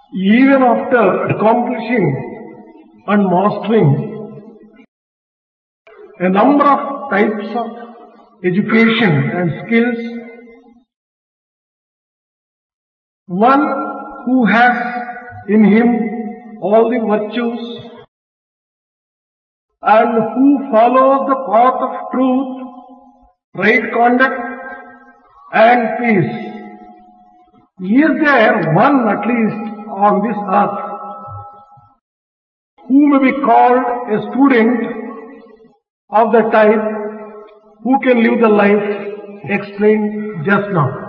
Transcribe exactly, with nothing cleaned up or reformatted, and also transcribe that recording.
Even after accomplishing and mastering a number of types of education and skills, one who has in him all the virtues and who follows the path of truth, right conduct and peace, is there one at least on this earth who may be called a student of the type who can live the life explained just now.